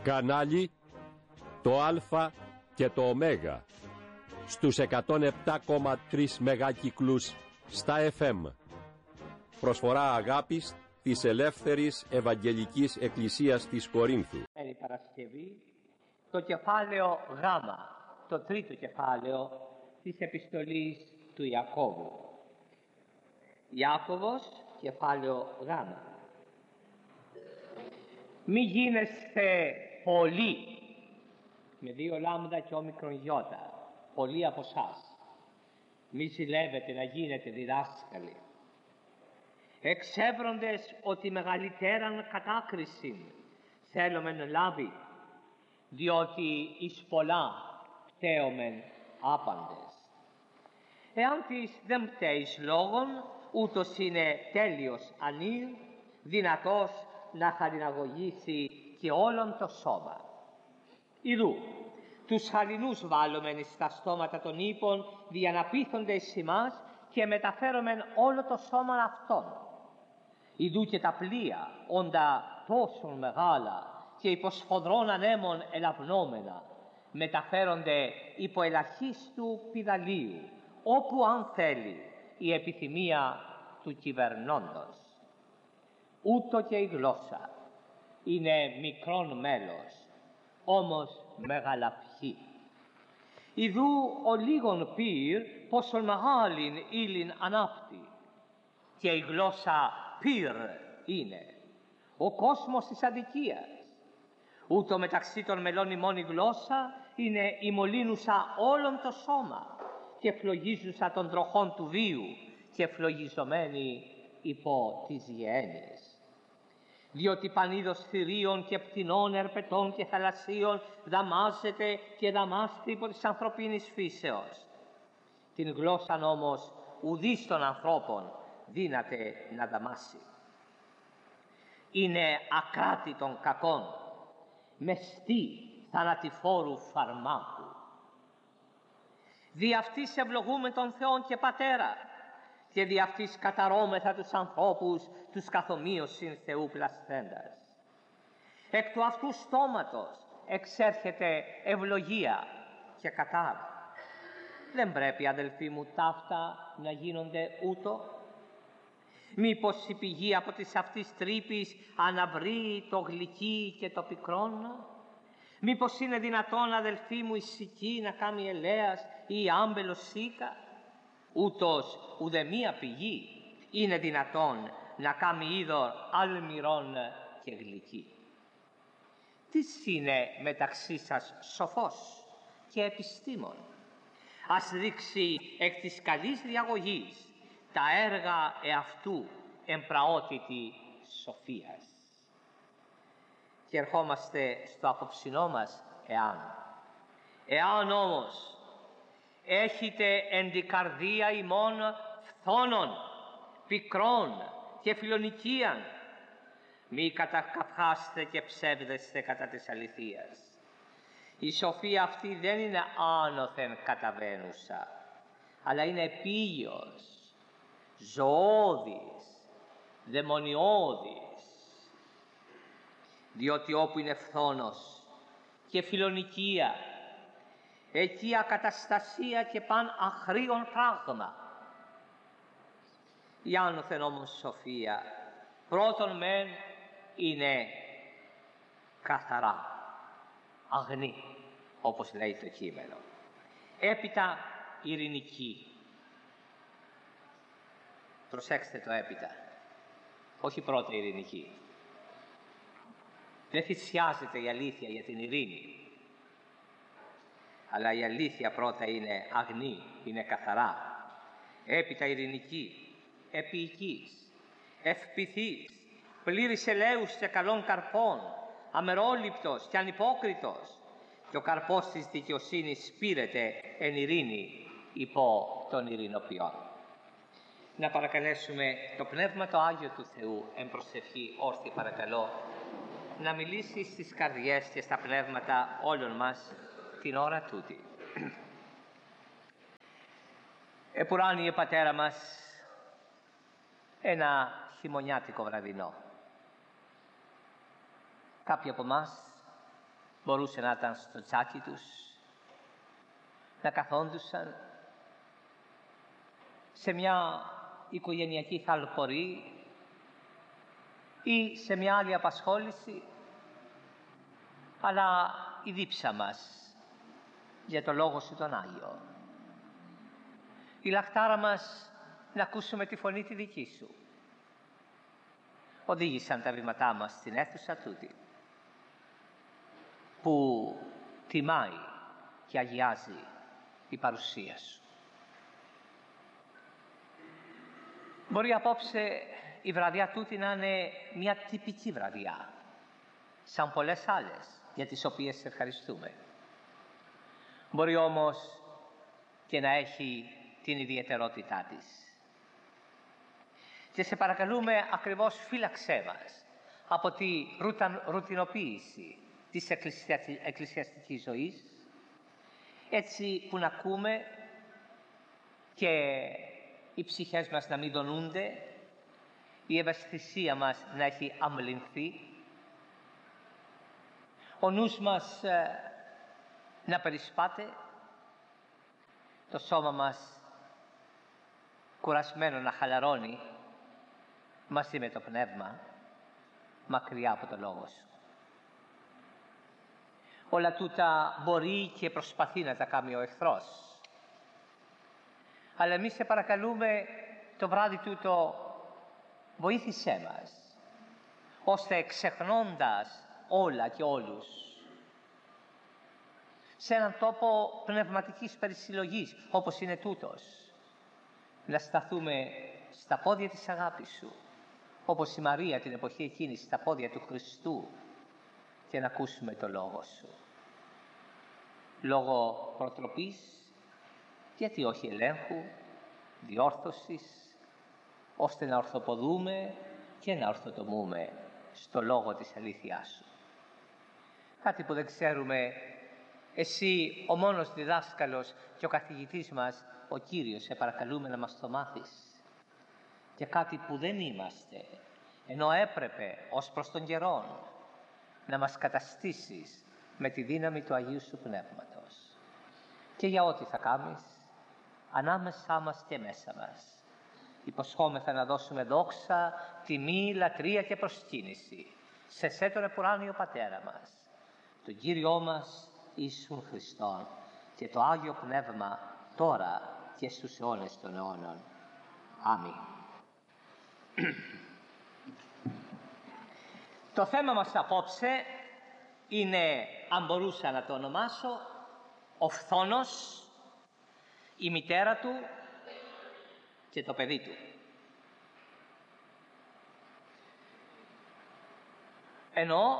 Κανάλι το Α και το Ω στους 107,3 μεγάκυκλους στα FM. Προσφορά αγάπης της Ελεύθερης Ευαγγελικής Εκκλησίας της Κορίνθου. Η Παρασκευή, το κεφάλαιο Γ, το τρίτο κεφάλαιο της επιστολής του Ιακώβου. Ιάκωβος, κεφάλαιο Γ. Μη γίνεστε πολλοί, με δύο λάμδα και όμικρον γιώτα, πολλοί από εσάς. Μη ζηλεύετε να γίνετε διδάσκαλοι, εξεύροντες ότι μεγαλύτεραν κατάκριση θέλομεν λάβει, διότι εις πολλά πταίομεν άπαντες. Εάν της δεν πταίεις λόγων, ούτως είναι τέλειος ανήρ, δυνατός να χαριναγωγήσει και όλον το σώμα. Ιδού, τους χαλινούς βάλομεν στα στόματα των ύπων, δια να πείθονται εις ημάς και μεταφέρομεν όλο το σώμα αυτών. Ιδού και τα πλοία, όντα τόσο μεγάλα και υποσφοδρών ανέμων ελαυνόμενα, μεταφέρονται υπό ελαχίστου πηδαλίου, όπου αν θέλει η επιθυμία του κυβερνώντος. Ούτω και η γλώσσα είναι μικρόν μέλος, όμως μεγαλαυχή. Ιδού ο λίγον πυρ πόσον μεγάλην ύλην ανάπτει, και η γλώσσα πυρ είναι ο κόσμος της αδικίας. Ούτω μεταξύ των μελών ημών η γλώσσα είναι η μολύνουσα όλον το σώμα και φλογίζουσα των τροχών του βίου και φλογιζομένη υπό τις γεένειες. Διότι πανίδος θηρίων και πτηνών, ερπετών και θαλασσίων δαμάζεται και δαμάστηκε υπό της ανθρωπίνης φύσεως. Την γλώσσαν όμως ουδής των ανθρώπων δύναται να δαμάσει. Είναι ακράτη των κακών, μεστή θανατηφόρου φαρμάκου. Δι' αυτής ευλογούμε τον Θεόν και Πατέρα, και δι' αυτής καταρώμεθα τους ανθρώπους τους καθομοίωσιν Θεού πλασθέντας. Εκ του αυτού στόματος εξέρχεται ευλογία και κατάρα. Δεν πρέπει, αδελφοί μου, ταύτα να γίνονται ούτω? Μήπως η πηγή από της αυτής τρύπης αναβρεί το γλυκί και το πικρόν? Μήπως είναι δυνατόν, αδελφοί μου, η σική να κάνει ελέας ή η άμπελος σίκα? Ούτως ουδεμία πηγή είναι δυνατόν να κάνει είδωρ αλμυρών και γλυκή. Τις είναι μεταξύ σας σοφός και επιστήμον? Ας δείξει εκ της καλής διαγωγής τα έργα εαυτού εμπραότητη σοφίας. Και ερχόμαστε στο απόψινό μας εάν. Εάν όμως έχετε εν την καρδία ημών φθόνων, πικρών και φιλονικίαν, μη κατακαυχάστε και ψεύδεστε κατά της αληθείας. Η σοφία αυτή δεν είναι άνωθεν καταβαίνουσα, αλλά είναι επίγειος, ζωώδης, δαιμονιώδης. Διότι όπου είναι φθόνος και φιλονικία, εκεί ακαταστασία και παν αχρίων πράγμα. Η άνωθεν όμως σοφία πρώτον μεν είναι καθαρά, αγνή, όπως λέει το κείμενο. Έπειτα ειρηνική. Προσέξτε το έπειτα. Όχι πρώτα ειρηνική. Δεν θυσιάζεται η αλήθεια για την ειρήνη. Αλλά η αλήθεια πρώτα είναι αγνή, είναι καθαρά. Έπειτα ειρηνική, επίοικης, ευπηθής, πλήρης ελέους και καλών καρπών, αμερόληπτος και ανυπόκριτος, και ο καρπός της δικαιοσύνης σπείρεται εν ειρήνη υπό των ειρηνοποιών. Να παρακαλέσουμε το Πνεύμα το Άγιο του Θεού εν προσευχή όρθιοι παρακαλώ, να μιλήσει στις καρδιές και στα πνεύματα όλων μας την ώρα τούτη. Επουράνιε Πατέρα μας, ένα χειμωνιάτικο βραδινό. Κάποιοι από εμάς μπορούσε να ήταν στο τσάκι τους, να καθόντουσαν σε μια οικογενειακή θαλπορή ή σε μια άλλη απασχόληση, αλλά η δίψα μας για το Λόγο Σου τον Άγιο, η λαχτάρα μας να ακούσουμε τη φωνή τη δική Σου, οδήγησαν τα βήματά μας στην αίθουσα τούτη, που τιμάει και αγιάζει η παρουσία Σου. Μπορεί απόψε η βραδιά τούτη να είναι μια τυπική βραδιά, σαν πολλές άλλες για τις οποίες σε ευχαριστούμε. Μπορεί όμως και να έχει την ιδιαιτερότητά της. Και σε παρακαλούμε ακριβώς φύλαξέ μας από τη ρουτινοποίηση της εκκλησιαστικής ζωής, έτσι που να ακούμε και οι ψυχές μας να μην δονούνται, η ευαισθησία μας να έχει αμβληνθεί, ο νους μας να περισπάται, το σώμα μας κουρασμένο να χαλαρώνει μαζί με το πνεύμα, μακριά από το Λόγο Σου. Όλα τούτα μπορεί και προσπαθεί να τα κάνει ο εχθρός. Αλλά εμείς σε παρακαλούμε το βράδυ τούτο, βοήθησέ μας, ώστε ξεχνώντας όλα και όλους, σε έναν τόπο πνευματικής περισυλλογής όπως είναι τούτος, να σταθούμε στα πόδια της αγάπης Σου, όπως η Μαρία την εποχή εκείνη στα πόδια του Χριστού, και να ακούσουμε το Λόγο Σου. Λόγο προτροπής, γιατί όχι ελέγχου, διόρθωσης, ώστε να ορθοποδούμε και να ορθοτομούμε στο Λόγο της αλήθειάς Σου. Κάτι που δεν ξέρουμε, Εσύ ο μόνος διδάσκαλος και ο καθηγητής μας, ο Κύριος, σε παρακαλούμε να μας το μάθεις. Και κάτι που δεν είμαστε, ενώ έπρεπε ως προς τον καιρόν να μας καταστήσεις με τη δύναμη του Αγίου Σου Πνεύματος. Και για ό,τι θα κάνεις, ανάμεσά μας και μέσα μας, υποσχόμεθα να δώσουμε δόξα, τιμή, λατρεία και προσκύνηση σε Σέ τον επουράνιο Πατέρα μας, τον Κύριό μας Ιησούν Χριστόν, και το Άγιο Πνεύμα τώρα και στους αιώνες των αιώνων. Αμήν. Το θέμα μας απόψε είναι, αν μπορούσα να το ονομάσω, ο φθόνος, η μητέρα του και το παιδί του. Εννοώ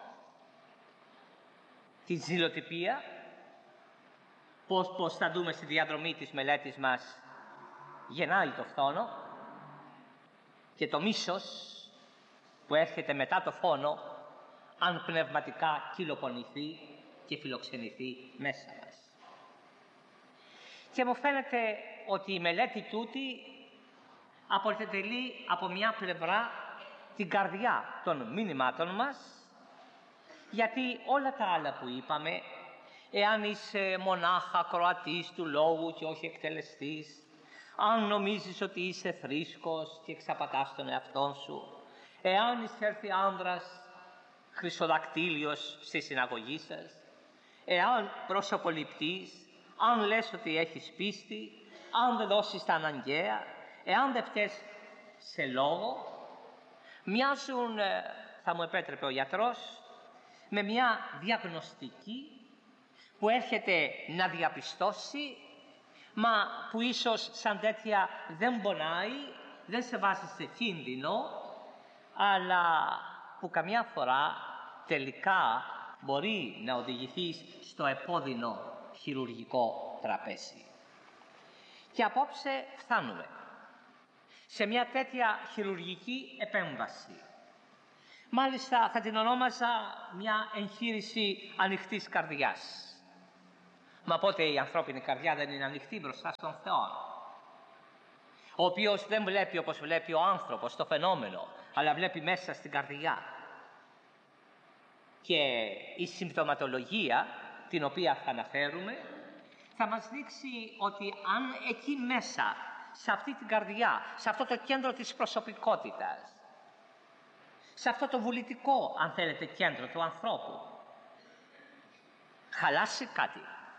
τη ζηλοτυπία, πώς θα δούμε στη διαδρομή της μελέτης μας, γεννάει το φθόνο, και το μίσος που έρχεται μετά το φόνο, αν πνευματικά κυλοπονηθεί και φιλοξενηθεί μέσα μας. Και μου φαίνεται ότι η μελέτη τούτη αποτελεί από μια πλευρά την καρδιά των μηνυμάτων μας, γιατί όλα τα άλλα που είπαμε, εάν είσαι μονάχα ακροατής του λόγου και όχι εκτελεστής, αν νομίζεις ότι είσαι θρήσκος και εξαπατάς τον εαυτόν σου, εάν εισέλθει άνδρας χρυσοδακτήλιος στη συναγωγή σας, εάν προσωποληπτείς, αν λες ότι έχεις πίστη, αν δεν δώσεις τα αναγκαία, εάν δεν φταίς σε λόγο, μοιάζουν, θα μου επέτρεπε ο γιατρός, με μια διαγνωστική που έρχεται να διαπιστώσει, μα που ίσως σαν τέτοια δεν πονάει, δεν σε βάζει σε κίνδυνο, αλλά που καμιά φορά τελικά μπορεί να οδηγηθείς στο επώδυνο χειρουργικό τραπέζι. Και απόψε φτάνουμε σε μια τέτοια χειρουργική επέμβαση. Μάλιστα θα την ονόμαζα μια εγχείρηση ανοιχτής καρδιάς. Μα πότε η ανθρώπινη καρδιά δεν είναι ανοιχτή μπροστά στον Θεό, ο οποίος δεν βλέπει όπως βλέπει ο άνθρωπος το φαινόμενο, αλλά βλέπει μέσα στην καρδιά. Και η συμπτωματολογία, την οποία θα αναφέρουμε, θα μας δείξει ότι αν εκεί μέσα, σε αυτή την καρδιά, σε αυτό το κέντρο της προσωπικότητας, σε αυτό το βουλητικό, αν θέλετε, κέντρο του ανθρώπου, χαλάσει κάτι,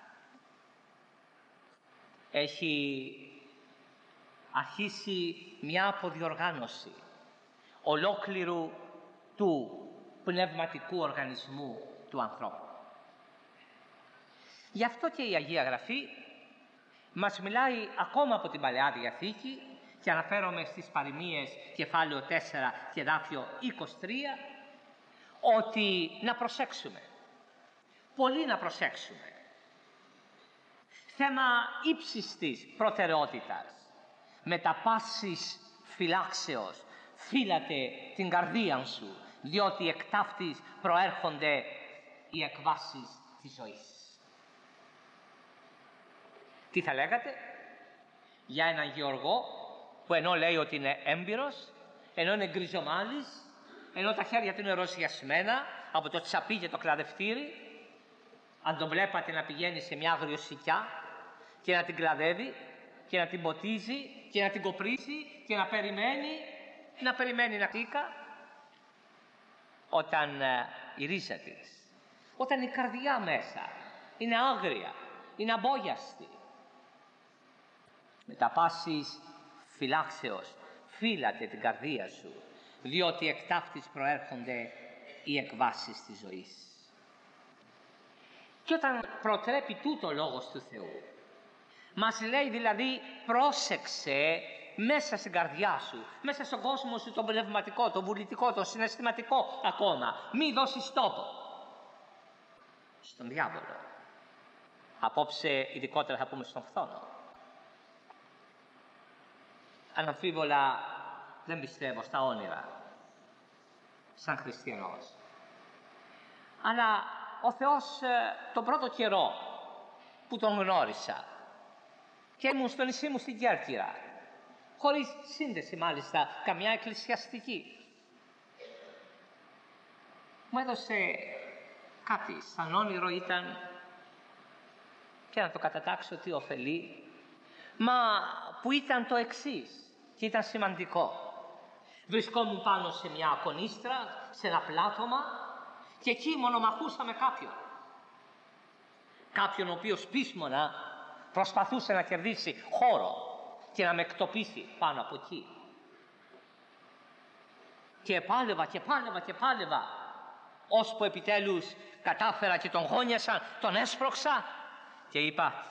έχει αρχίσει μια αποδιοργάνωση ολόκληρου του πνευματικού οργανισμού του ανθρώπου. Γι' αυτό και η Αγία Γραφή μας μιλάει ακόμα από την Παλαιά Διαθήκη, και αναφέρομαι στις παροιμίες κεφάλαιο 4 και εδάφιο 23, ότι να προσέξουμε, πολύ να προσέξουμε. Θέμα ύψιστης προτεραιότητας, με τα πάσης φυλάξεως, φύλατε την καρδία σου, διότι εκ ταύτης προέρχονται οι εκβάσεις της ζωής. Τι θα λέγατε για έναν γεωργό που ενώ λέει ότι είναι έμπειρος, ενώ είναι γκριζομάλης, ενώ τα χέρια του είναι ροσιασμένα από το τσαπί και το κλαδευτήρι, αν τον βλέπατε να πηγαίνει σε μια αγριοσικιά και να την κλαδεύει και να την ποτίζει και να την κοπρίσει και να περιμένει να τύκα, όταν η ρίζα της, όταν η καρδιά μέσα είναι άγρια, είναι αμπόγιαστη, με τα πάσης φυλάξεως φύλατε την καρδία σου, διότι εκ ταύτης προέρχονται οι εκβάσεις της ζωής. Και όταν προτρέπει τούτο ο Λόγος του Θεού, μας λέει δηλαδή πρόσεξε μέσα στην καρδιά σου, μέσα στον κόσμο σου, τον πνευματικό, τον βουλητικό, τον συναισθηματικό ακόμα, μη δώσεις τόπο στον διάβολο. Απόψε ειδικότερα θα πούμε στον φθόνο. Αναμφίβολα δεν πιστεύω στα όνειρα σαν χριστιανός, αλλά ο Θεός τον πρώτο καιρό που τον γνώρισα και ήμουν στο νησί μου στην Κέρκυρα, χωρίς σύνδεση μάλιστα καμιά εκκλησιαστική, μου έδωσε κάτι σαν όνειρο, ήταν, και να το κατατάξω τι ωφελεί, μα που ήταν το εξής και ήταν σημαντικό. Βρισκόμουν πάνω σε μια ακονίστρα, σε ένα πλάτωμα, και εκεί μονομαχούσα με κάποιον ο οποίος πείσμωνα προσπαθούσε να κερδίσει χώρο και να με εκτοπίσει πάνω από εκεί. Και επάλευα, ώσπου επιτέλους κατάφερα και τον γόνιασα, τον έσπρωξα και είπα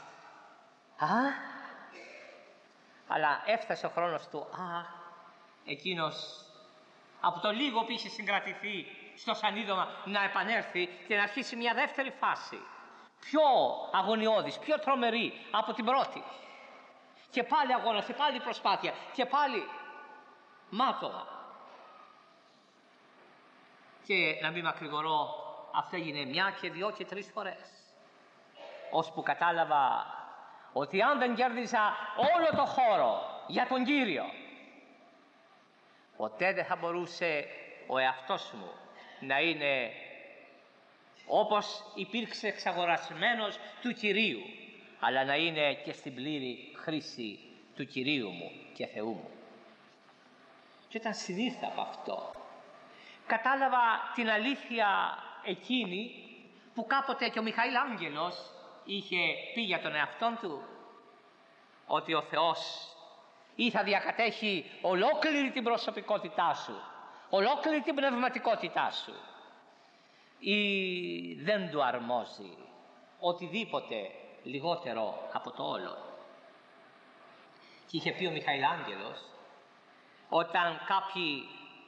αλλά έφτασε ο χρόνος του εκείνος από το λίγο που είχε συγκρατηθεί στο σανίδωμα να επανέλθει και να αρχίσει μια δεύτερη φάση, πιο αγωνιώδης, πιο τρομερή από την πρώτη. Και πάλι αγώνας, και πάλι προσπάθεια, και πάλι μάτωμα. Και να μην μακρηγορώ, αυτό έγινε 1 και 2 και 3 φορές, ώσπου κατάλαβα ότι αν δεν κέρδιζα όλο το χώρο για τον Κύριο, ποτέ δεν θα μπορούσε ο εαυτός μου να είναι όπως υπήρξε εξαγορασμένος του Κυρίου, αλλά να είναι και στην πλήρη χρήση του Κυρίου μου και Θεού μου. Και όταν συνήλθα από αυτό, κατάλαβα την αλήθεια εκείνη που κάποτε και ο Μιχαήλ Άγγελος είχε πει για τον εαυτόν του, ότι ο Θεός ή θα διακατέχει ολόκληρη την προσωπικότητά σου, ολόκληρη την πνευματικότητά σου, ή δεν του αρμόζει οτιδήποτε λιγότερο από το όλο. Και είχε πει ο Μιχαήλ Άγγελος, όταν κάποιοι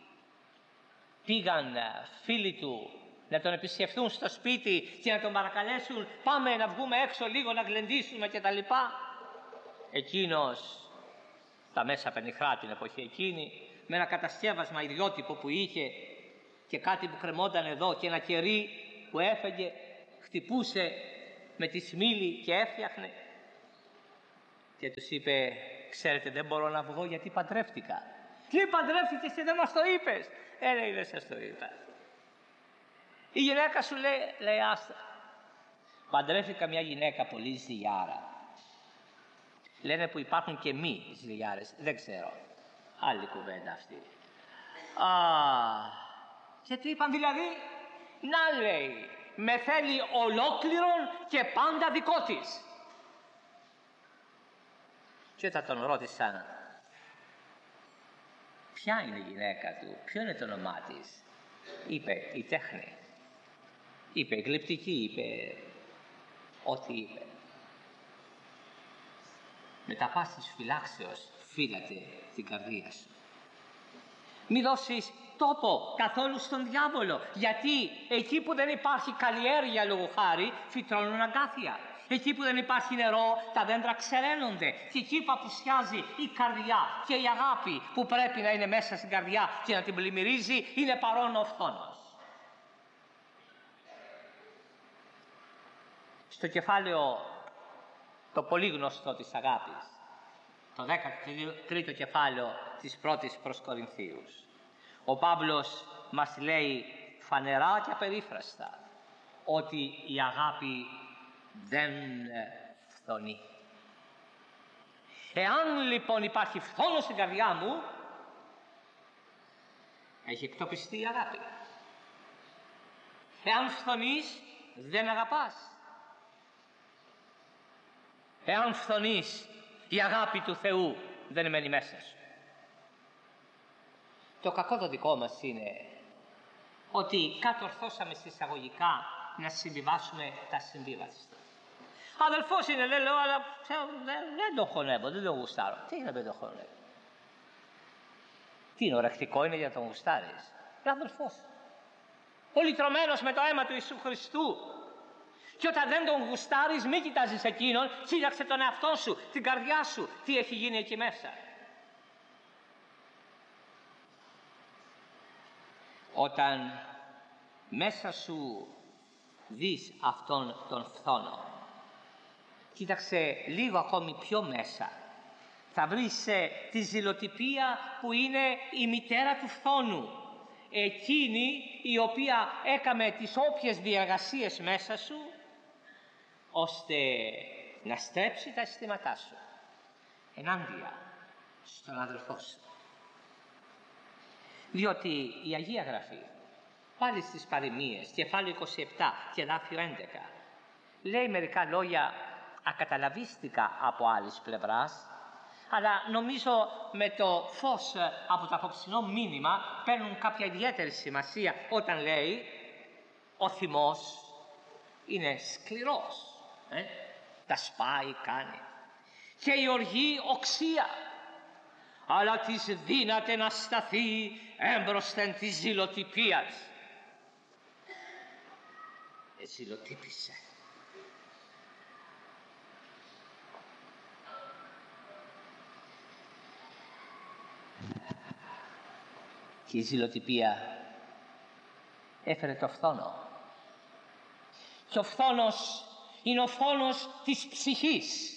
πήγαν φίλοι του να τον επισκεφθούν στο σπίτι και να τον παρακαλέσουν πάμε να βγούμε έξω λίγο να γλεντήσουμε και τα λοιπά, εκείνος τα μέσα πενιχρά την εποχή εκείνη, με ένα κατασκεύασμα ιδιότυπο που είχε και κάτι που κρεμόταν εδώ και ένα κερί που έφεγε, χτυπούσε με τη σμήλη και έφτιαχνε, και τους είπε ξέρετε δεν μπορώ να βγω γιατί παντρεύτηκα. Τι παντρεύτηκες και δεν μας το είπες? Λέει δεν σας το είπα. Η γυναίκα σου λέει άστα. Παντρεύτηκα μια γυναίκα πολύ ζηλιάρα. Λένε που υπάρχουν και μη ζηλιάρες. Δεν ξέρω. Άλλη κουβέντα αυτή. Και τι είπαν δηλαδή? Να, λέει, με θέλει ολόκληρον και πάντα δικό της. Και όταν τον ρώτησαν ποια είναι η γυναίκα του, ποιο είναι το όνομά της, είπε η τέχνη, είπε η γλυπτική, είπε ό,τι είπε. Με τα πάσης φυλάξεως φύλατε την καρδία σου. Μη δώσεις τόπο καθόλου στον διάβολο, γιατί εκεί που δεν υπάρχει καλλιέργεια λόγω χάρη, φυτρώνουν αγκάθια. Εκεί που δεν υπάρχει νερό, τα δέντρα ξεραίνονται. Και εκεί που απουσιάζει η καρδιά και η αγάπη που πρέπει να είναι μέσα στην καρδιά και να την πλημμυρίζει, είναι παρόν ο φθόνος. Στο κεφάλαιο το πολύ γνωστό της αγάπης, το 13ο κεφάλαιο της πρώτης προς Κορινθίους, ο Παύλος μας λέει φανερά και απερίφραστα ότι η αγάπη δεν φθονεί. Εάν λοιπόν υπάρχει φθόνος στην καρδιά μου, έχει εκτοπιστεί η αγάπη. Εάν φθονείς, δεν αγαπάς. Εάν φθονείς, η αγάπη του Θεού δεν μένει μέσα σου. Το κακό το δικό μας είναι ότι κατορθώσαμε συσσαγωγικά να συμβιβάσουμε τα συμβίβαστα. Αδελφός είναι, λέω, αλλά δεν το χωνεύω, δεν το γουστάρω. Τι είναι δεν το χωνεύω? Τι είναι, ορεκτικό είναι για να τον γουστάρεις? Είναι αδελφός. Πολυτρωμένος με το αίμα του Ιησού Χριστού. Και όταν δεν τον γουστάρεις, μην κοιτάζεις εκείνον, κοίταξε τον εαυτό σου, την καρδιά σου, τι έχει γίνει εκεί μέσα. Όταν μέσα σου δεις αυτόν τον φθόνο, κοίταξε λίγο ακόμη πιο μέσα, θα βρεις τη ζηλοτυπία που είναι η μητέρα του φθόνου. Εκείνη η οποία έκαμε τις όποιες διεργασίες μέσα σου, ώστε να στρέψει τα αισθήματά σου ενάντια στον αδελφό σου. Διότι η Αγία Γραφή, πάλι στις παροιμίες, κεφάλαιο 27 και εδάφιο 11, λέει μερικά λόγια ακαταλαβίστικα από άλλης πλευράς, αλλά νομίζω με το φως από το απόψινό μήνυμα παίρνουν κάποια ιδιαίτερη σημασία όταν λέει ο θυμός είναι σκληρός, τα σπάει κάνει, και η οργή οξία, αλλά της δύναται να σταθεί έμπροσθεν της ζηλοτυπίας. Ζηλοτύπησε. Και η ζηλοτυπία έφερε το φθόνο. Και ο φθόνος είναι ο φόνος της ψυχής.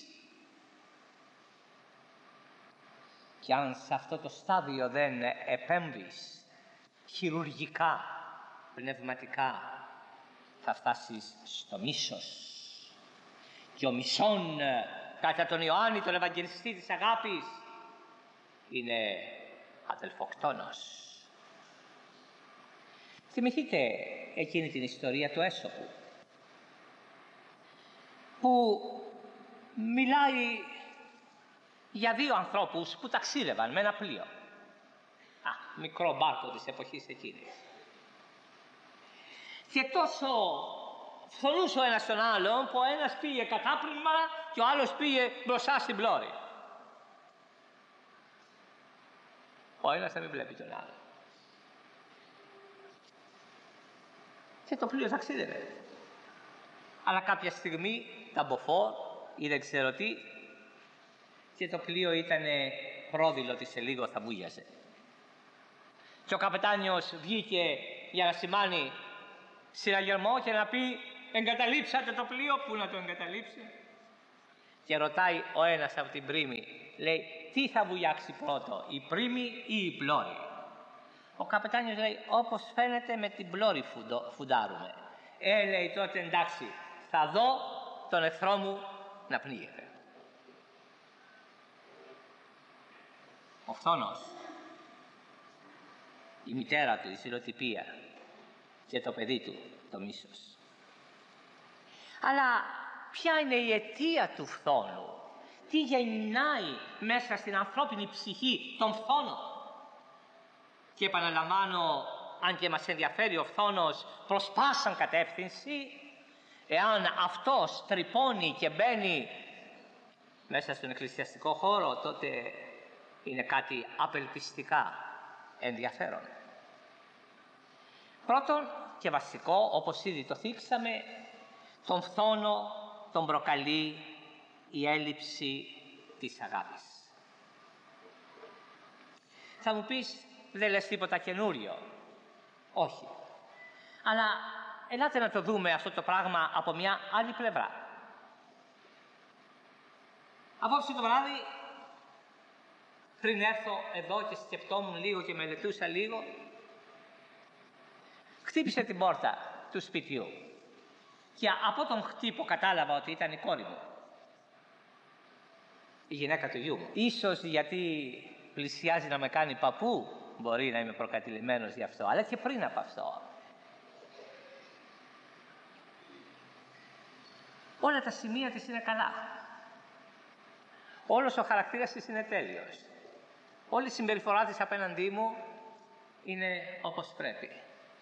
Και αν σε αυτό το στάδιο δεν επέμβεις χειρουργικά, πνευματικά, θα φτάσεις στο μίσος. Και ο μισόν κατά τον Ιωάννη, τον Ευαγγελιστή της αγάπης, είναι αδελφοκτόνος. Θυμηθείτε εκείνη την ιστορία του Έσωπου, που μιλάει για δύο ανθρώπους που ταξίδευαν με ένα πλοίο. Μικρό μπάρκο της εποχής εκείνης. Και τόσο φθονούσε ο ένας τον άλλον, που ο ένας πήγε κατάπλημα και ο άλλος πήγε μπροστά στην πλώρη. Ο ένας να μην βλέπει τον άλλο. Και το πλοίο ταξίδευε. Αλλά κάποια στιγμή τα μποφόρ ή δεν ξέρω τι, και το πλοίο ήταν πρόδειλο ότι σε λίγο θα βούλιαζε. Και ο καπετάνιος βγήκε για να σημάνει συναγερμό και να πει εγκαταλείψατε το πλοίο. Πού να το εγκαταλείψει? Και ρωτάει ο ένας από την πρίμη, λέει, τι θα βουλιάξει πρώτο, η πρίμη ή η πλώρη? Ο καπετάνιος λέει, όπως φαίνεται με την πλώρη φουντάρουμε. Λέει τότε, εντάξει, θα δω τον εχθρό μου να πνίγεται. Ο Φθόνος, η μητέρα του, η Σιλοτυπία και το παιδί του, το μίσος. Αλλά ποια είναι η αιτία του φθόνου? Τι γεννάει μέσα στην ανθρώπινη ψυχή τον φθόνο? Και επαναλαμβάνω, αν και μας ενδιαφέρει ο φθόνος προς πάσαν κατεύθυνση, εάν αυτός τρυπώνει και μπαίνει μέσα στον εκκλησιαστικό χώρο, τότε είναι κάτι απελπιστικά ενδιαφέρον. Πρώτον και βασικό, όπως ήδη το θίξαμε, τον φθόνο τον προκαλεί η έλλειψη της αγάπης. Θα μου πεις, δεν λες τίποτα καινούριο. Όχι. Αλλά ελάτε να το δούμε αυτό το πράγμα από μια άλλη πλευρά. Απόψε το βράδυ, πριν έρθω εδώ και σκεφτόμουν λίγο και μελετούσα λίγο, χτύπησε την πόρτα του σπιτιού. Και από τον χτύπο κατάλαβα ότι ήταν η κόρη μου, η γυναίκα του γιού μου. Ίσως γιατί πλησιάζει να με κάνει παππού, μπορεί να είμαι προκατηλημένος γι' αυτό, αλλά και πριν από αυτό. Όλα τα σημεία της είναι καλά. Όλος ο χαρακτήρας της είναι τέλειος. Όλη η συμπεριφορά της απέναντί μου είναι όπως πρέπει.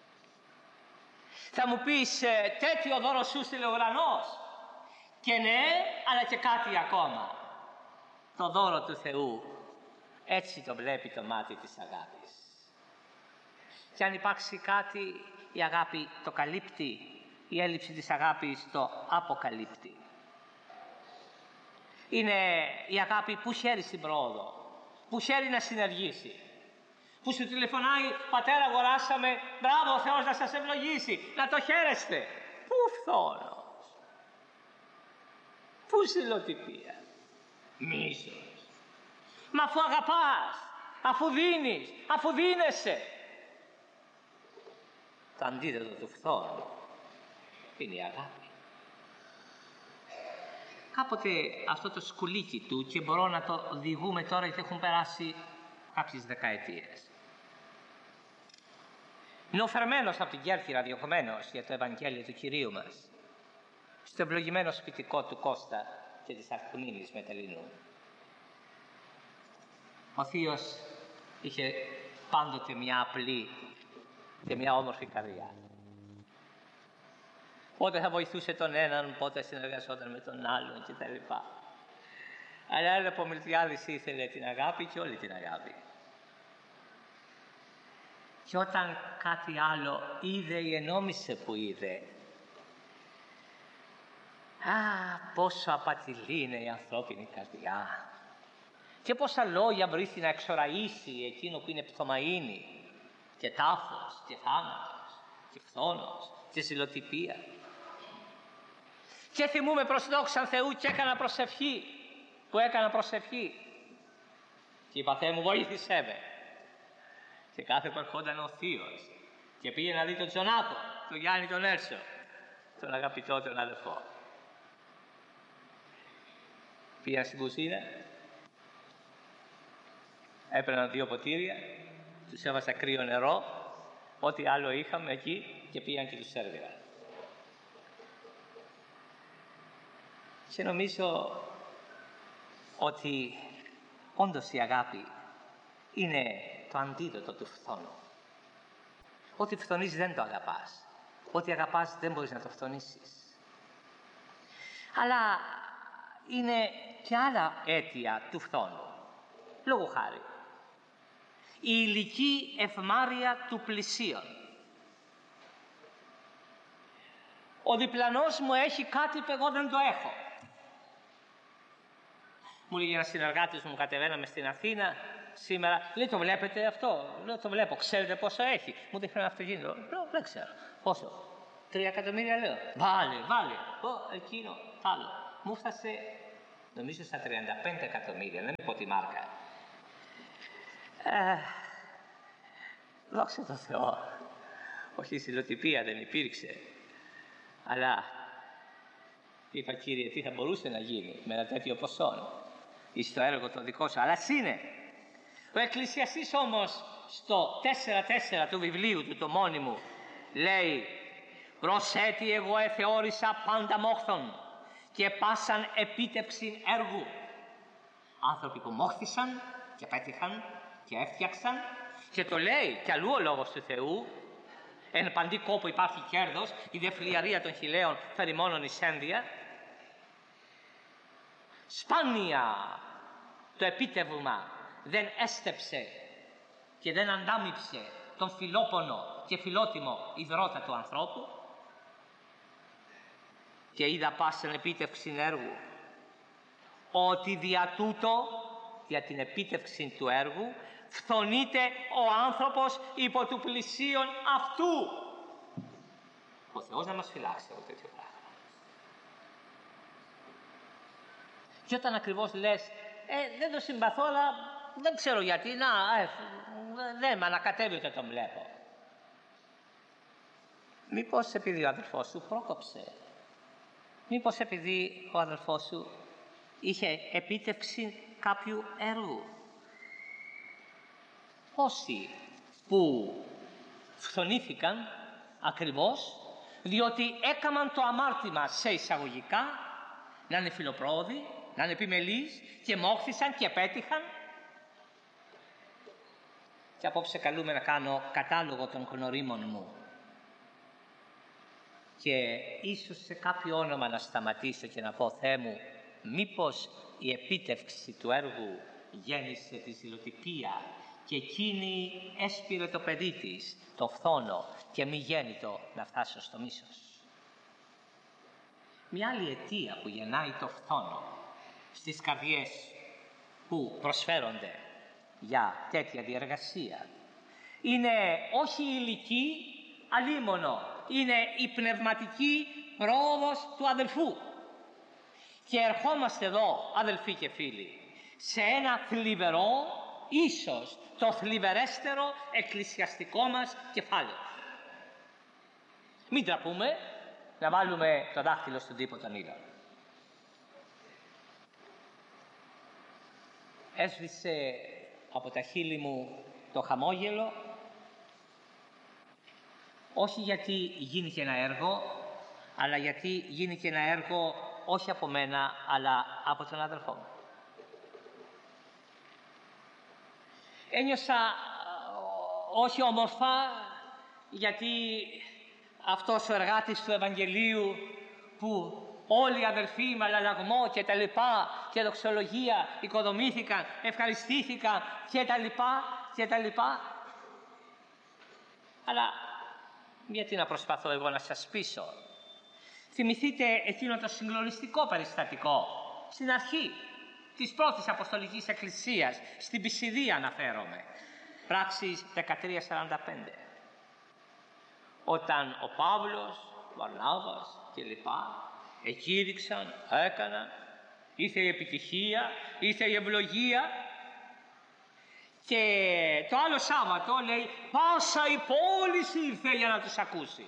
Θα μου πεις, τέτοιο δώρο σου στείλε ο ουρανός. Και ναι, αλλά και κάτι ακόμα. Το δώρο του Θεού, έτσι το βλέπει το μάτι της αγάπης. Και αν υπάρξει κάτι, η αγάπη το καλύπτει, η έλλειψη της αγάπης το αποκαλύπτει. Είναι η αγάπη που χαίρει στην πρόοδο, που χαίρει να συνεργήσει, που σου τηλεφωνάει, πατέρα αγοράσαμε, μπράβο ο Θεός να σας ευλογήσει, να το χαίρεστε. Πού φθόνος, πού Σιλοτυπία, μίσος. Μα αφού αγαπάς, αφού δίνεις, αφού δίνεσαι. Το αντίθετο του φθόνου είναι η αγάπη. Κάποτε αυτό το σκουλίκι του, και μπορώ να το διηγούμε τώρα γιατί έχουν περάσει κάποιες δεκαετίες. Νοφερμένος από την Κέρκυρα διωγμένος για το Ευαγγέλιο του Κυρίου μας, στο ευλογημένο σπιτικό του Κώστα και της Αρκουνίνης Μετελινού. Ο θείος είχε πάντοτε μια απλή και μια όμορφη καρδιά. Πότε θα βοηθούσε τον έναν, πότε συνεργαζόταν με τον άλλον κτλ. Αλλά ο Μιλτιάδης ήθελε την αγάπη και όλη την αγάπη. Και όταν κάτι άλλο είδε ή ενόμισε που είδε, πόσο απατηλή είναι η ανθρώπινη καρδιά και πόσα λόγια βρίσκει να εξοραίσει εκείνο που είναι πτωμαΐνη και τάφος και θάνατος και φθόνος και Σιλοτυπία. Και θυμούμαι προς δόξαν Θεού και έκανα προσευχή και είπα, Θεέ μου βοήθησέ με. Και κάθε που ερχόταν ο θείος και πήγε να δει τον Τζονάτο, τον Γιάννη τον Έρσο, τον αγαπητό τον αδελφό. Πήγαν στην κουζίνα, έπαιρναν 2 ποτήρια, τους έβασα κρύο νερό, ό,τι άλλο είχαμε εκεί και πήγαν και τους σέρβιραν. Και νομίζω ότι όντως η αγάπη είναι το αντίδοτο του φθόνου. Ό,τι φθονείς δεν το αγαπάς. Ό,τι αγαπάς δεν μπορείς να το φθονήσεις. Αλλά είναι και άλλα αίτια του φθόνου. Λόγω χάρη, η ηλική ευμάρεια του πλησίον. Ο διπλανός μου έχει κάτι που εγώ δεν το έχω. Μου λέγει ένας συνεργάτης μου, κατεβαίναμε στην Αθήνα σήμερα, λέει, το βλέπετε αυτό? Λέω, το βλέπω, ξέρετε πόσο έχει? Μου δείχνει ένα αυτοκίνητο. Λέω, δεν ξέρω. Πόσο? 3 εκατομμύρια, λέω. Βάλε. Εκείνο, άλλο. Μου έφτασε, νομίζω, στα 35 εκατομμύρια, δεν είπα τη μάρκα. Δόξα τω Θεώ, όχι η ζηλοτυπία δεν υπήρξε, αλλά είπα, Κύριε, τι θα μπορούσε να γίνει με ένα τέτοιο ποσό εις το έργο το δικό σου, αλλά είναι. Ο Εκκλησιαστής όμως στο 4.4 του βιβλίου του το μόνιμου λέει, προσέτι εγώ εθεώρησα πάντα μόχθον και πάσαν επίτευξη έργου. Άνθρωποι που μόχθησαν και πέτυχαν και έφτιαξαν, και το λέει κι αλλού ο Λόγος του Θεού, εν παντή κόπο υπάρχει κέρδος, η δε φλιαρία των χιλέων φέρει μόνον εις ένδια. Σπάνια το επίτευγμα δεν έστεψε και δεν αντάμυψε τον φιλόπονο και φιλότιμο ιδρώτα του ανθρώπου, και είδα πάσεν επίτευξη έργου, ότι δια τούτο, για την επίτευξη του έργου, φθονείται ο άνθρωπος υπό του πλησίον αυτού. Ο Θεός να μας φυλάξει από τέτοιο πράγμα. Και όταν ακριβώς λες, δεν το συμπαθώ, αλλά δεν ξέρω γιατί, δεν με ανακατεύει ότι τον βλέπω. Μήπως επειδή ο αδελφός σου πρόκοψε, μήπως επειδή ο αδελφός σου είχε επίτευξη κάποιου έργου. Όσοι που φθονήθηκαν ακριβώς διότι έκαμαν το αμάρτημα σε εισαγωγικά, να είναι φιλοπρόοδοι, να είναι επιμελείς και μόχθησαν και πέτυχαν. Και απόψε καλούμε να κάνω κατάλογο των γνωρίμων μου και ίσως σε κάποιο όνομα να σταματήσω και να πω, Θεέ μου, μήπως η επίτευξη του έργου γέννησε τη ζηλοτυπία και εκείνη έσπηρε το παιδί της, το φθόνο, και μη γέννητο να φτάσω στο μίσος. Μια άλλη αιτία που γεννάει το φθόνο στις καρδιές που προσφέρονται για τέτοια διεργασία είναι όχι η ηλική αλίμονο, είναι η πνευματική πρόοδος του αδελφού. Και ερχόμαστε εδώ, αδελφοί και φίλοι, σε ένα θλιβερό, ίσως το θλιβερέστερο εκκλησιαστικό μας κεφάλαιο. Μην τραπούμε να βάλουμε το δάχτυλο στον τύπο των ήλων. Έσβησε από τα χείλη μου το χαμόγελο, όχι γιατί γίνηκε ένα έργο, αλλά γιατί γίνηκε ένα έργο όχι από μένα, αλλά από τον αδελφό μου. Ένιωσα όχι όμορφα, γιατί αυτός ο εργάτης του Ευαγγελίου που όλοι οι αδελφοί με αλλαλαγμό και τα λοιπά και δοξολογία οικοδομήθηκαν, ευχαριστήθηκαν και τα λοιπά και τα λοιπά. Αλλά γιατί να προσπαθώ εγώ να σας πείσω. Θυμηθείτε εκείνο το συγκλονιστικό περιστατικό στην αρχή της πρώτης Αποστολικής Εκκλησίας, στην Πισιδία αναφέρομαι, πράξεις 13:45. Όταν ο Παύλος, ο Βαρνάβας και λοιπά εκήρυξαν, έκαναν, ήρθε η επιτυχία, ήρθε η ευλογία, και το άλλο Σάββατο λέει πάσα η πόλη ήρθε για να τους ακούσει.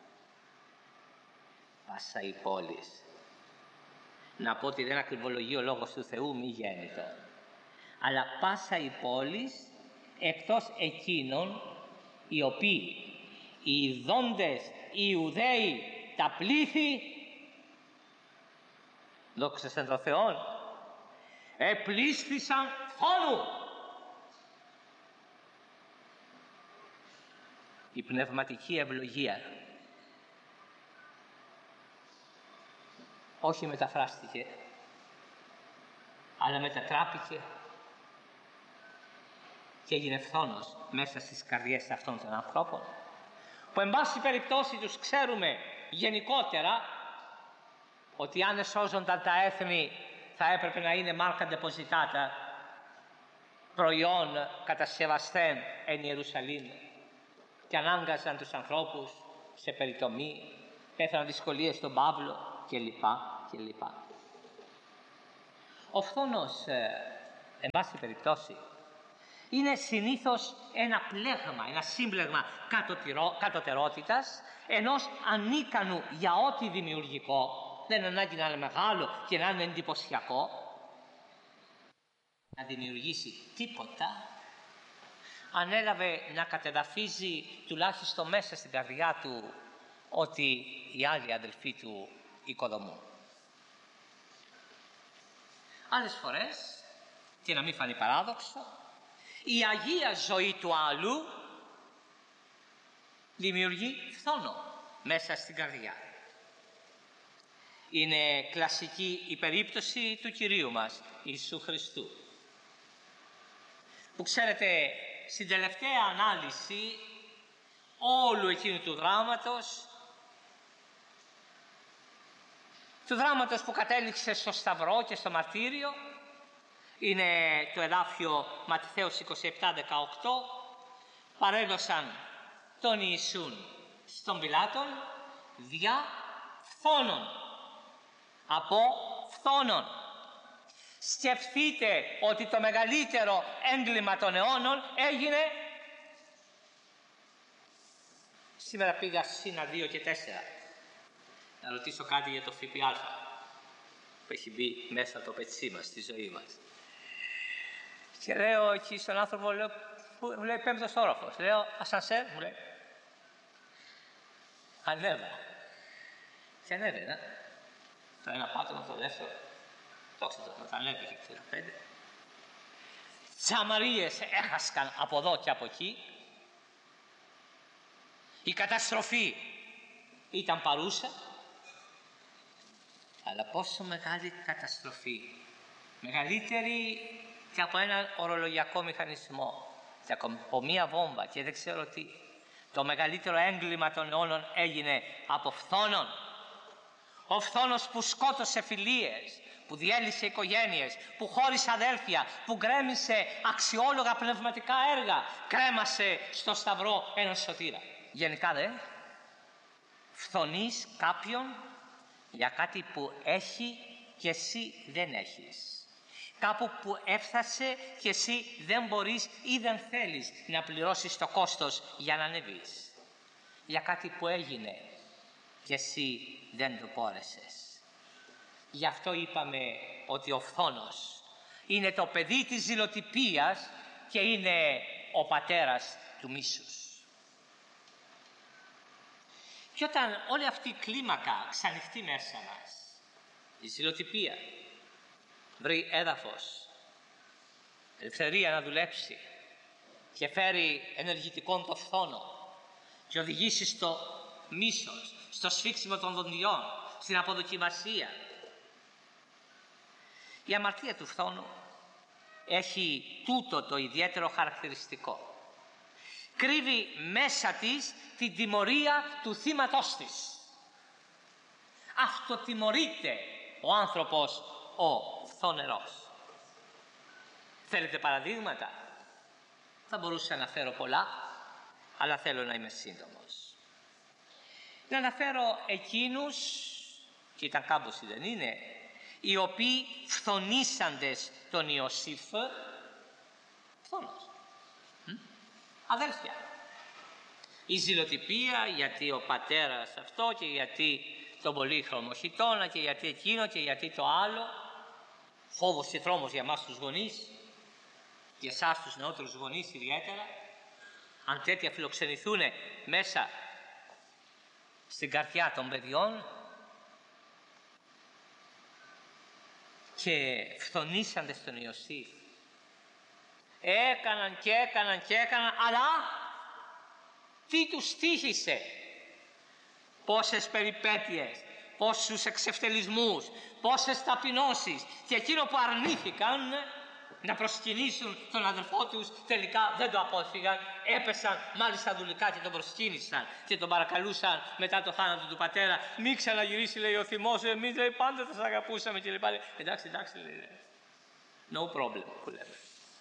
Πάσα η πόλη. Να πω ότι δεν ακριβολογεί ο Λόγος του Θεού, μη γέννητο. Αλλά πάσα η πόλη εκτός εκείνων οι οποίοι οι ιδώντες, οι Ιουδαίοι, τα πλήθη, δόξα τω Θεόν, επλήσθησαν φόνου. Η πνευματική ευλογία όχι μεταφράστηκε, αλλά μετατράπηκε και έγινε φθόνος μέσα στις καρδιές αυτών των ανθρώπων, που εν πάση περιπτώσει τους ξέρουμε γενικότερα ότι αν εσώζονταν τα έθνη θα έπρεπε να είναι μάρκα ντεποζιτάτα, προϊόν κατασκευαστέν εν Ιερουσαλήμ, και ανάγκαζαν τους ανθρώπους σε περιτομή, έφεραν δυσκολίες στον Παύλο κλπ. Ο φθόνος, εν πάση περιπτώσει, είναι συνήθως ένα πλέγμα, ένα σύμπλεγμα κατωτερότητας, ενός ανίκανου για ό,τι δημιουργικό, δεν ανάγκη να είναι μεγάλο και να είναι εντυπωσιακό, να δημιουργήσει τίποτα, ανέλαβε να κατεδαφίζει τουλάχιστον μέσα στην καρδιά του ότι οι άλλοι αδελφοί του οικοδομούν. Άλλες φορές, και να μην φανεί παράδοξο, η αγία ζωή του άλλου δημιουργεί φθόνο μέσα στην καρδιά. Είναι κλασική η περίπτωση του Κυρίου μας, Ιησού Χριστού, που ξέρετε, στην τελευταία ανάλυση όλου εκείνου του δράματος που κατέληξε στο Σταυρό και στο μαρτύριο, είναι το εδάφιο Ματθαίος 27-18, παρέδωσαν τον Ιησούν στον Πιλάτον δια φθόνων, από φθόνων. Σκεφτείτε ότι το μεγαλύτερο έγκλημα των αιώνων έγινε. Σήμερα πήγα ΣΥΝΑ 2 και 4 να ρωτήσω κάτι για το ΦΠΑ που έχει μπει μέσα το πετσί μας, στη ζωή μας. Και λέω εκεί στον άνθρωπο, μου λέει 5ος όροφος. Λέω ασανσέρ, μου λέει. Ανέβα. Και ανέβαινα. Το ένα πάτωμα, το δεύτερο. Το ξέρω, όταν ανέβηκε, ξέρω, 5. Τσαμαρίες έχασκαν από εδώ και από εκεί. Η καταστροφή ήταν παρούσα. Αλλά πόσο μεγάλη καταστροφή. Μεγαλύτερη και από έναν ορολογιακό μηχανισμό. Και από μία βόμβα και δεν ξέρω τι. Το μεγαλύτερο έγκλημα των αιώνων έγινε από φθόνον. Ο φθόνος που σκότωσε φιλίες, που διέλυσε οικογένειες, που χώρισε αδέλφια, που γκρέμισε αξιόλογα πνευματικά έργα, κρέμασε στο Σταυρό έναν σωτήρα. Γενικά φθονείς κάποιον για κάτι που έχει και εσύ δεν έχεις. Κάπου που έφτασε και εσύ δεν μπορείς ή δεν θέλεις να πληρώσεις το κόστος για να ανεβείς. Για κάτι που έγινε και εσύ δεν το μπόρεσες. Γι' αυτό είπαμε ότι ο φθόνος είναι το παιδί της ζηλοτυπίας και είναι ο πατέρας του μίσους. Και όταν όλη αυτή η κλίμακα ξανοιχτεί μέσα μας, η ζηλοτυπία βρει έδαφος, ελευθερία να δουλέψει και φέρει ενεργητικόν το φθόνο και οδηγήσει στο μίσος, στο σφίξιμο των δοντιών, στην αποδοκιμασία. Η αμαρτία του φθόνου έχει τούτο το ιδιαίτερο χαρακτηριστικό. Κρύβει μέσα της την τιμωρία του θύματός της. Αυτοτιμωρείται ο άνθρωπος ο φθονερός. Θέλετε παραδείγματα? Θα μπορούσα να φέρω πολλά, αλλά θέλω να είμαι σύντομος. Να αναφέρω εκείνους, και ήταν κάμποσοι δεν είναι, οι οποίοι φθονήσαντες τον Ιωσήφ, φθόνος, αδέλφια. Η ζηλοτυπία, γιατί ο πατέρας αυτό και γιατί τον πολύχρωμο χιτώνα και γιατί εκείνο και γιατί το άλλο. Φόβος και τρόμος για εμάς τους γονείς, για εσάς τους νεότερους γονείς ιδιαίτερα. Αν τέτοια φιλοξενηθούν μέσα στην καρδιά των παιδιών και φθονήσαντες τον Ιωσήφ. Έκαναν και έκαναν και έκαναν, αλλά τι τους τύχησε? Πόσες περιπέτειες, πόσους εξευτελισμούς, πόσες ταπεινώσεις, και εκείνο που αρνήθηκαν να προσκυνήσουν τον αδελφό τους τελικά δεν το απόφυγαν, έπεσαν μάλιστα δουλικά και τον προσκύνησαν και τον παρακαλούσαν μετά το θάνατο του πατέρα, μην ξαναγυρίσει, λέει, ο θυμός, εμείς, λέει, πάντα θα σας αγαπούσαμε και λοιπά. Εντάξει, λέει, no problem που λέμε.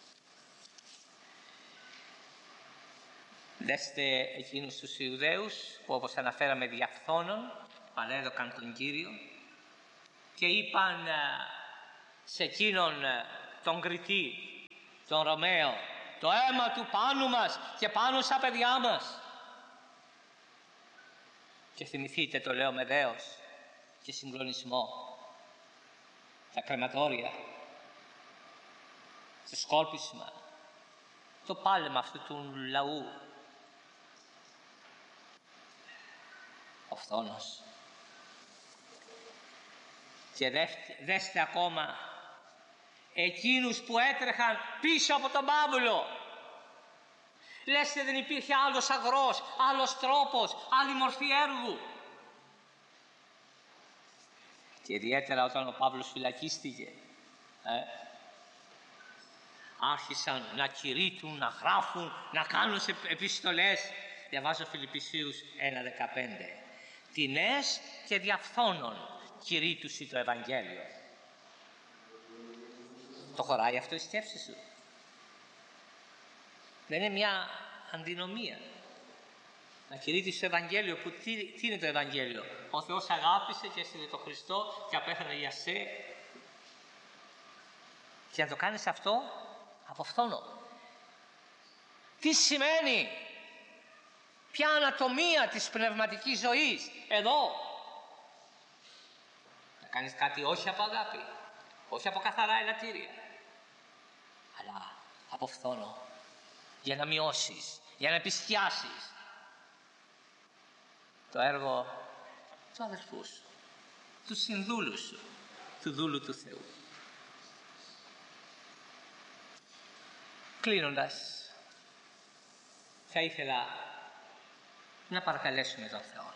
Δέστε εκείνους τους Ιουδαίους που, όπως αναφέραμε, διαφθόνων παρέδωκαν τον Κύριο και είπαν σε εκείνον τον Κριτή, τον Ρωμαίο, το αίμα του πάνω μας και πάνω στα παιδιά μας. Και θυμηθείτε, το λέω με δέος και συγκλονισμό, τα κρεματόρια, το σκόρπισμα, το πάλεμα αυτού του λαού. Ο φθόνος. Και δέστε ακόμα εκείνους που έτρεχαν πίσω από τον Παύλο. Λέστε, δεν υπήρχε άλλος αγρός, άλλος τρόπος, άλλη μορφή έργου. Και ιδιαίτερα όταν ο Παύλος φυλακίστηκε, άρχισαν να κηρύττουν, να γράφουν, να κάνουν σε επιστολές. Διαβάζω Φιλιππισίους 1:15. Τινές και διαφθόνων κηρύττουσι το Ευαγγέλιο. Το χωράει αυτό η σκέψη σου? Δεν είναι μια αντινομία? Να κηρύττεις το Ευαγγέλιο, που τι είναι το Ευαγγέλιο? Ο Θεός αγάπησε και έστειλε τον Χριστό και απέθανε για σε. Και να το κάνεις αυτό από φθόνο. Τι σημαίνει? Ποια ανατομία της πνευματικής ζωής εδώ? Να κάνεις κάτι όχι από αγάπη, όχι από καθαρά ελαττήρια, αλλά από φθόνο, για να μειώσεις, για να επισκιάσεις το έργο του αδελφού σου, του συνδούλου σου, του δούλου του Θεού. Κλείνοντας, θα ήθελα να παρακαλέσουμε τον Θεό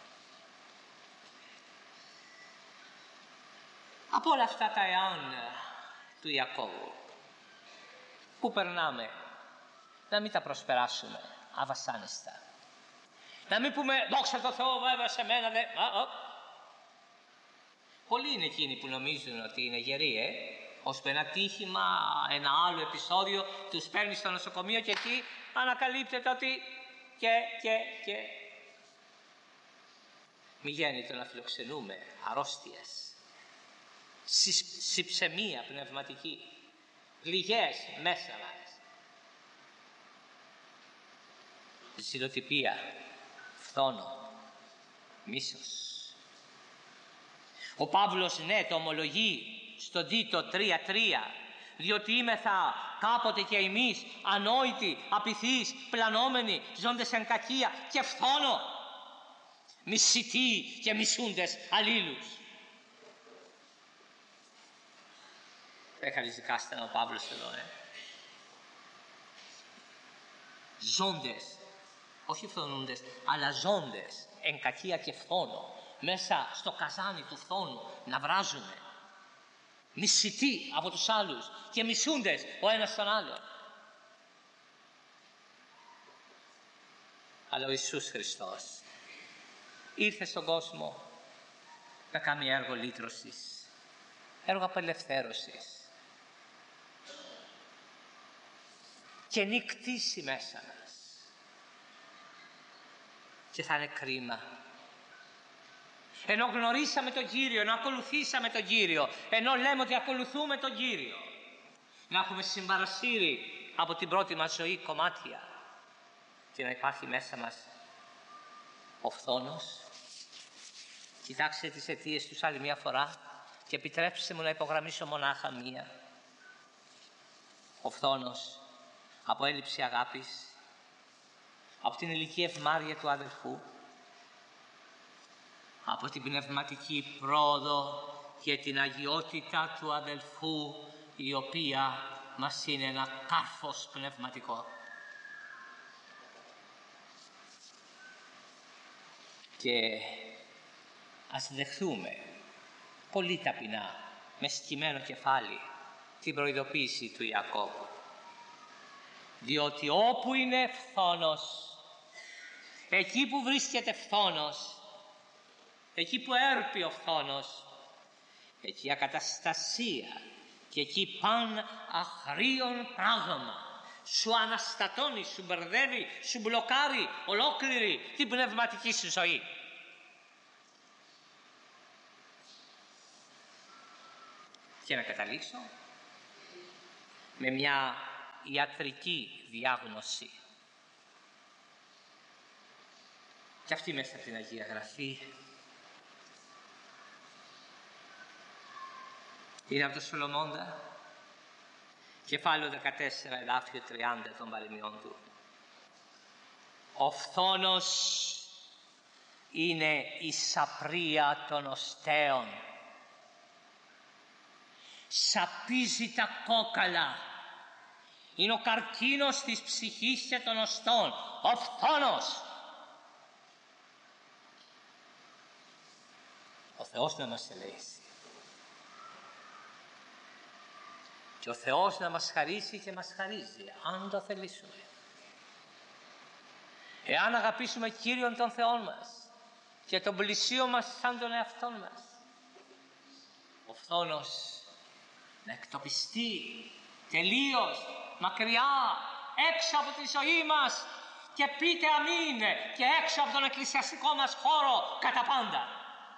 από όλα αυτά τα εάν του Ιακώβου που περνάμε, να μην τα προσπεράσουμε αβασάνιστα. Να μην πούμε δόξα τω Θεώ, βέβαια σε μένα δεν... Πολλοί είναι εκείνοι που νομίζουν ότι είναι γεροί, ώσπου ένα τύχημα, ένα άλλο επεισόδιο τους παίρνει στο νοσοκομείο και εκεί ανακαλύπτεται ότι και μη γέννητο να φιλοξενούμε αρρώστιες, συψαιμία πνευματική, πληγές μέσα μας, ζηλοτυπία, φθόνο, μίσος. Ο Παύλος το ομολογεί στον Τίτο 3:3, διότι είμεθα κάποτε και εμείς ανόητοι, απειθείς, πλανόμενοι, ζώντες εν κακία και φθόνο, μισητοί και μισούντες αλλήλους. Δεν χαριζικάστε ο Παύλος εδώ, Ζώντες, όχι φθονούντες, αλλά ζώντες εν κακία και φθόνο, μέσα στο καζάνι του φθόνου να βράζουμε, μισητοί από τους άλλους και μισούντες ο ένας τον άλλον. Αλλά ο Ιησούς Χριστός ήρθε στον κόσμο να κάνει έργο λύτρωσης, έργο απελευθέρωσης, και νικτήσει μέσα μας. Και θα είναι κρίμα, ενώ γνωρίσαμε τον Κύριο, ενώ ακολουθήσαμε τον Κύριο, ενώ λέμε ότι ακολουθούμε τον Κύριο, να έχουμε συμπαρασύρει από την πρώτη μας ζωή κομμάτια και να υπάρχει μέσα μας ο φθόνος. Κοιτάξτε τις αιτίες τους άλλη μια φορά και επιτρέψτε μου να υπογραμμίσω μονάχα μία. Ο φθόνος από έλλειψη αγάπης, από την ηλική ευμάρεια του αδελφού, από την πνευματική πρόοδο και την αγιότητα του αδελφού, η οποία μας είναι ένα κάρφος πνευματικό. Και ας δεχθούμε πολύ ταπεινά, με σκυμμένο κεφάλι, την προειδοποίηση του Ιακώβου. Διότι όπου είναι φθόνος, εκεί που βρίσκεται φθόνος, εκεί που έρπει ο φθόνος, εκεί ακαταστασία και εκεί παν αχρίων πράγμα σου αναστατώνει, σου μπερδεύει, σου μπλοκάρει ολόκληρη την πνευματική σου ζωή. Και να καταλήξω με μια ιατρική διάγνωση. Και αυτή μέσα από την Αγία Γραφή είναι από το Σολομώντα, κεφάλαιο 14, εδάφιο 30 των παροιμιών του. Ο φθόνος είναι η σαπρία των οστέων. Σαπίζει τα κόκαλα. Είναι ο καρκίνος της ψυχής και των οστών. Ο φθόνος. Ο Θεός να μας ελέγξει. Και ο Θεός να μας χαρίσει και μας χαρίζει, αν το θελήσουμε. Εάν αγαπήσουμε Κύριον τον Θεό μας και τον πλησίο μας σαν τον εαυτόν μας, ο φθόνος να εκτοπιστεί τελείως, μακριά, έξω από τη ζωή μας, και πείτε αμήν, και έξω από τον εκκλησιαστικό μας χώρο κατά πάντα.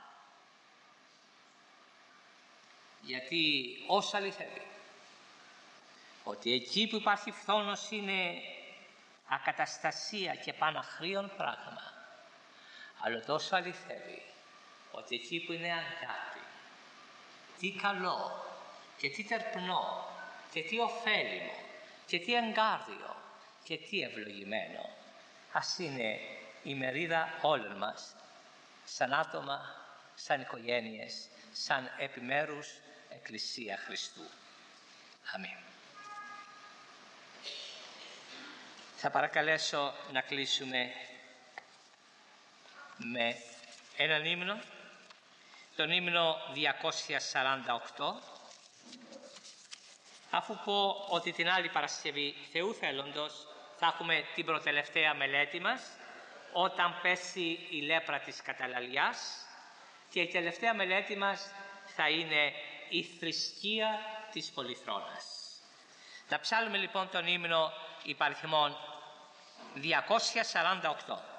Γιατί όσο αληθεύει ότι εκεί που υπάρχει φθόνος είναι ακαταστασία και παναχρίον πράγμα, αλλά τόσο αληθεύει ότι εκεί που είναι αγάπη, τι καλό και τι τερπνό και τι ωφέλιμο και τι εγκάρδιο και τι ευλογημένο, ας είναι η μερίδα όλων μας, σαν άτομα, σαν οικογένειες, σαν επιμέρους Εκκλησία Χριστού. Αμήν. Θα παρακαλέσω να κλείσουμε με έναν ύμνο, τον ύμνο 248, αφού πω ότι την άλλη Παρασκευή, Θεού θέλοντος, θα έχουμε την προτελευταία μελέτη μας, όταν πέσει η λέπρα της καταλαλιάς, και η τελευταία μελέτη μας θα είναι η θρησκεία της Πολυθρόνας. Θα ψάλουμε λοιπόν τον ύμνο υπαριθμών 248.